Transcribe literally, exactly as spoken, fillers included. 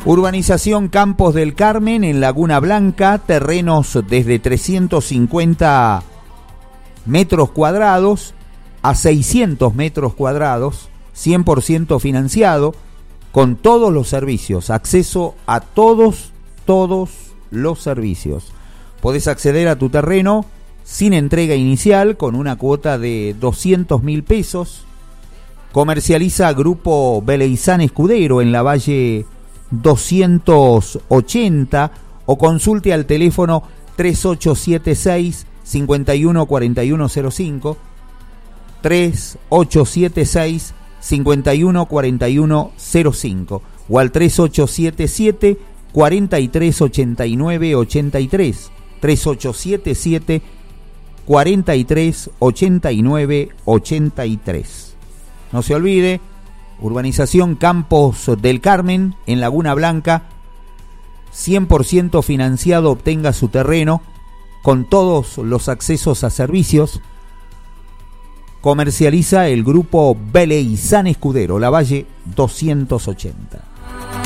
Urbanización Campos del Carmen en Laguna Blanca, terrenos desde trescientos cincuenta metros cuadrados a seiscientos metros cuadrados, cien por ciento financiado, con todos los servicios, acceso a todos, todos los servicios. Podés acceder a tu terreno sin entrega inicial, con una cuota de doscientos mil pesos. Comercializa Grupo Beleizán Escudero en la Valle doscientos ochenta, o consulte al teléfono tres ocho siete seis, cinco uno cuatro uno cero cinco, tres ocho siete seis, cinco uno cuatro uno cero cinco, o al tres ocho siete siete, cuatro tres ocho nueve ocho tres, tres ocho siete siete, cuatro tres ocho nueve ocho tres. No se olvide, Urbanización Campos del Carmen en Laguna Blanca, cien por ciento financiado, obtenga su terreno con todos los accesos a servicios. Comercializa el Grupo Beleizán Escudero, la Valle doscientos ochenta.